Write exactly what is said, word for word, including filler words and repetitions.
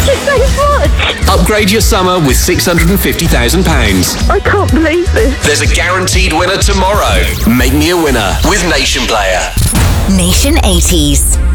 Thank you so much. Upgrade your summer with six hundred fifty thousand pounds. I can't believe this. There's a guaranteed winner tomorrow. Make me a winner with Nation Player. Nation eighties.